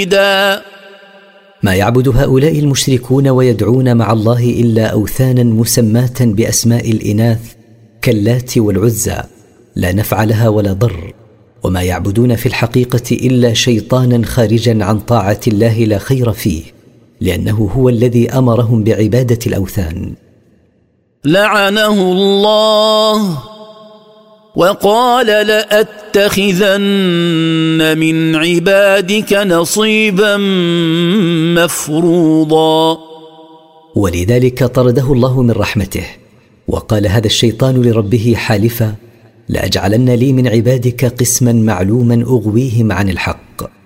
ما يعبد هؤلاء المشركون ويدعون مع الله إلا أوثانا مسماة بأسماء الإناث كاللات والعزى لا نفع لها ولا ضر، وما يعبدون في الحقيقة إلا شيطانا خارجا عن طاعة الله لا خير فيه، لأنه هو الذي أمرهم بعبادة الأوثان. لعنه الله وقال لأتخذن من عبادك نصيبا مفروضا. ولذلك طرده الله من رحمته، وقال هذا الشيطان لربه حالفا: لأجعلن لي من عبادك قسما معلوما أغويهم عن الحق.